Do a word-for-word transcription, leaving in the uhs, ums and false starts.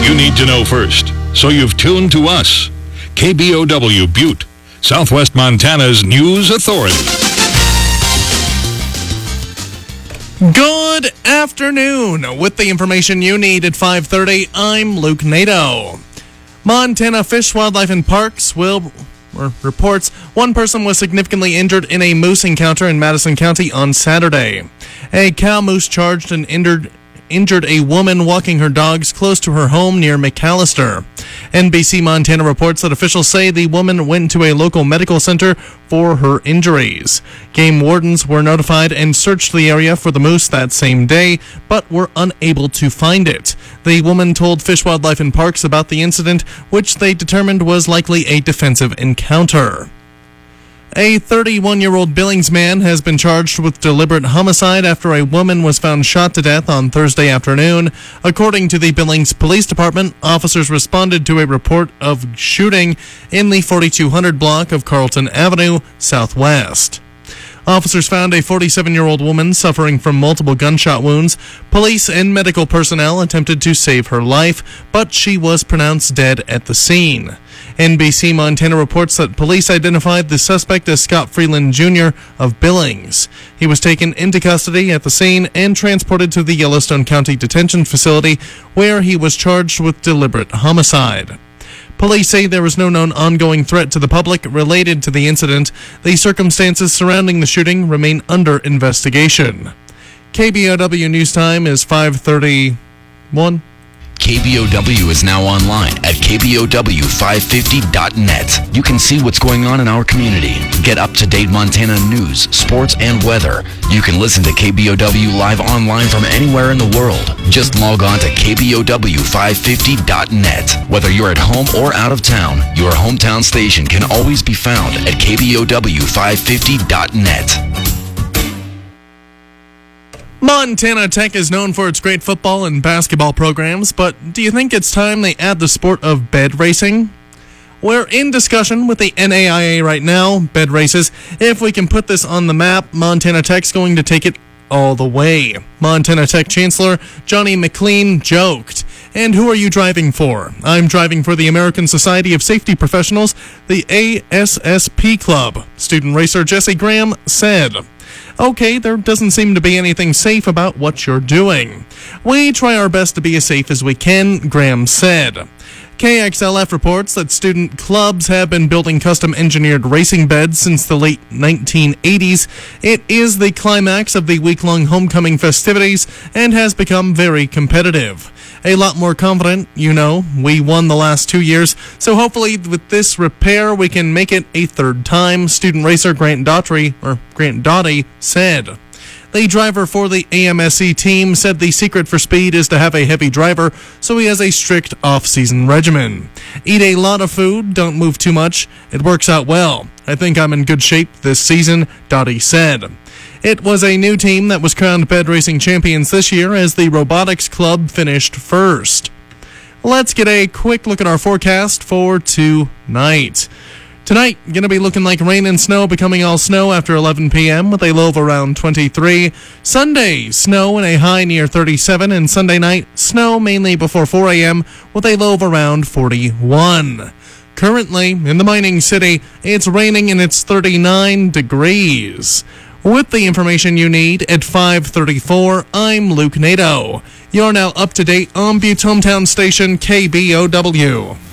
You need to know first, so you've tuned to us. K B O W Butte, Southwest Montana's news authority. Good afternoon. With the information you need at five thirty, I'm Luke Nato. Montana Fish, Wildlife, and Parks will or reports one person was significantly injured in a moose encounter in Madison County on Saturday. A cow moose charged and injured injured a woman walking her dogs close to her home near McAllister. N B C Montana reports that officials say the woman went to a local medical center for her injuries. Game wardens were notified and searched the area for the moose that same day, but were unable to find it. The woman told Fish, Wildlife, and Parks about the incident, which they determined was likely a defensive encounter. A thirty-one-year-old Billings man has been charged with deliberate homicide after a woman was found shot to death on Thursday afternoon. According to the Billings Police Department, officers responded to a report of shooting in the forty-two hundred block of Carlton Avenue, Southwest. Officers found a forty-seven-year-old woman suffering from multiple gunshot wounds. Police and medical personnel attempted to save her life, but she was pronounced dead at the scene. N B C Montana reports that police identified the suspect as Scott Freeland Junior of Billings. He was taken into custody at the scene and transported to the Yellowstone County Detention Facility, where he was charged with deliberate homicide. Police say there was no known ongoing threat to the public related to the incident. The circumstances surrounding the shooting remain under investigation. K B O W News Time is five thirty-one. K B O W is now online at K B O W five fifty dot net. You can see what's going on in our community. Get up-to-date Montana news, sports, and weather. You can listen to K B O W live online from anywhere in the world. Just log on to K B O W five fifty dot net. Whether you're at home or out of town, your hometown station can always be found at K B O W five fifty dot net. Montana Tech is known for its great football and basketball programs, but do you think it's time they add the sport of bed racing? We're in discussion with the N A I A right now, bed races. If we can put this on the map, Montana Tech's going to take it all the way. Montana Tech Chancellor Johnny McLean joked. And who are you driving for? I'm driving for the American Society of Safety Professionals, the A S S P Club. Student racer Jesse Graham said. Okay, there doesn't seem to be anything safe about what you're doing. We try our best to be as safe as we can, Graham said. K X L F reports that student clubs have been building custom-engineered racing beds since the late nineteen eighties. It is the climax of the week-long homecoming festivities and has become very competitive. A lot more confident, you know. We won the last two years, so hopefully with this repair we can make it a third time, student racer Grant Daughtry, or Grant Doughty, said. The driver for the A M S C team said the secret for speed is to have a heavy driver, so he has a strict off-season regimen. Eat a lot of food, don't move too much. It works out well. I think I'm in good shape this season, Doughty said. It was a new team that was crowned bed racing champions this year as the Robotics Club finished first. Let's get a quick look at our forecast for tonight. Tonight, going to be looking like rain and snow becoming all snow after eleven p.m. with a low of around twenty-three. Sunday, snow and a high near thirty-seven. And Sunday night, snow mainly before four a.m. with a low of around forty-one. Currently, in the mining city, it's raining and it's thirty-nine degrees. With the information you need at five thirty-four, I'm Luke Nato. You're now up to date on Butte's hometown station, K B O W.